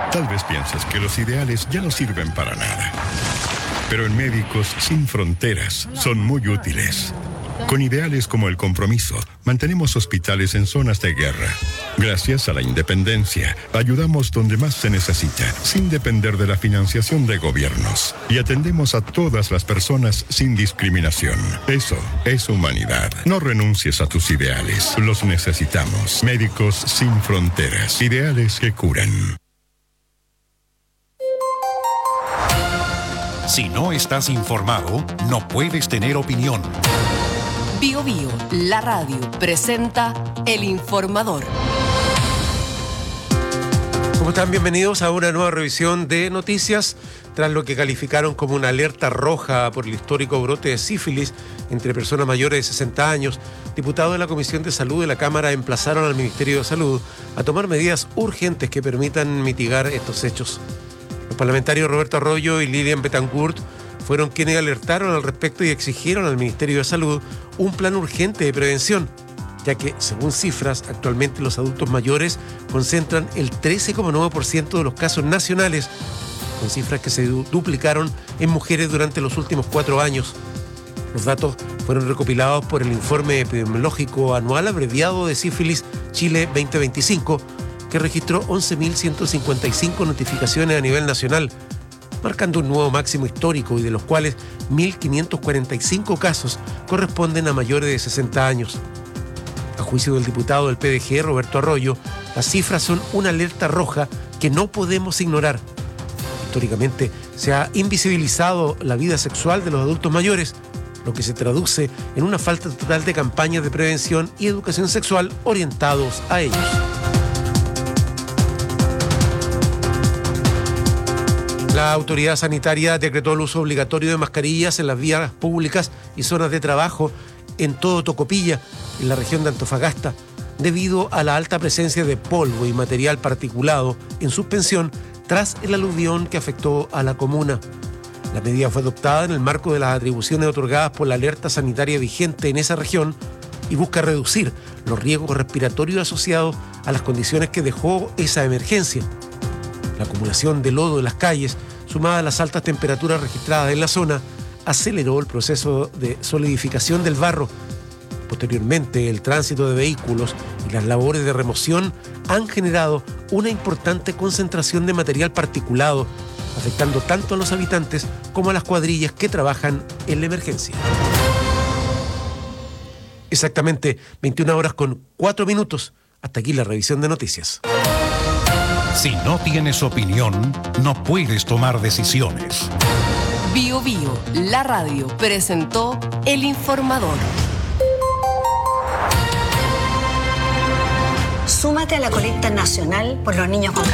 Tal vez piensas que los ideales ya no sirven para nada. Pero en Médicos Sin Fronteras son muy útiles. Con ideales como el compromiso, mantenemos hospitales en zonas de guerra. Gracias a la independencia, ayudamos donde más se necesita, sin depender de la financiación de gobiernos. Y atendemos a todas las personas sin discriminación. Eso es humanidad. No renuncies a tus ideales. Los necesitamos. Médicos Sin Fronteras. Ideales que curan. Si no estás informado, no puedes tener opinión. Bio Bio, la radio, presenta El Informador. ¿Cómo están? Bienvenidos a una nueva revisión de noticias. Tras lo que calificaron como una alerta roja por el histórico brote de sífilis entre personas mayores de 60 años, diputados de la Comisión de Salud de la Cámara emplazaron al Ministerio de Salud a tomar medidas urgentes que permitan mitigar estos hechos. Los parlamentarios Roberto Arroyo y Lilian Bettencourt fueron quienes alertaron al respecto y exigieron al Ministerio de Salud un plan urgente de prevención, ya que, según cifras, actualmente los adultos mayores concentran el 13,9% de los casos nacionales, con cifras que se duplicaron en mujeres durante los últimos 4 años. Los datos fueron recopilados por el Informe Epidemiológico Anual Abreviado de Sífilis Chile 2025, que registró 11.155 notificaciones a nivel nacional, marcando un nuevo máximo histórico y de los cuales 1.545 casos corresponden a mayores de 60 años. A juicio del diputado del PDG, Roberto Arroyo, las cifras son una alerta roja que no podemos ignorar. Históricamente se ha invisibilizado la vida sexual de los adultos mayores, lo que se traduce en una falta total de campañas de prevención y educación sexual orientados a ellos. La autoridad sanitaria decretó el uso obligatorio de mascarillas en las vías públicas y zonas de trabajo en todo Tocopilla, en la región de Antofagasta, debido a la alta presencia de polvo y material particulado en suspensión tras el aluvión que afectó a la comuna. La medida fue adoptada en el marco de las atribuciones otorgadas por la alerta sanitaria vigente en esa región y busca reducir los riesgos respiratorios asociados a las condiciones que dejó esa emergencia. La acumulación de lodo en las calles, sumada a las altas temperaturas registradas en la zona, aceleró el proceso de solidificación del barro. Posteriormente, el tránsito de vehículos y las labores de remoción han generado una importante concentración de material particulado, afectando tanto a los habitantes como a las cuadrillas que trabajan en la emergencia. Exactamente 21:04. Hasta aquí la revisión de noticias. Si no tienes opinión, no puedes tomar decisiones. Bio Bio, la radio, presentó El Informador. Súmate a la colecta nacional por los niños con